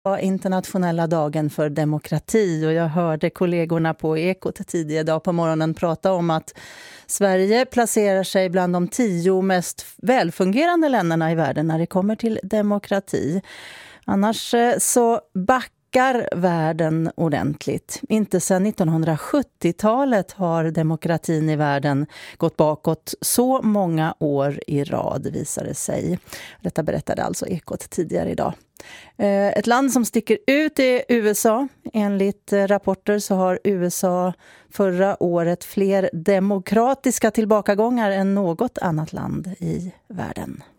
Internationella dagen för demokrati, och jag hörde kollegorna på Ekot tidigare idag på morgonen prata om att Sverige placerar sig bland de 10 mest välfungerande länderna i världen när det kommer till demokrati. Annars så backar världen ordentligt. Inte sedan 1970-talet har demokratin i världen gått bakåt så många år i rad, visar det sig. Detta berättade alltså Ekot tidigare idag. Ett land som sticker ut är USA. Enligt rapporter så har USA förra året fler demokratiska tillbakagångar än något annat land i världen.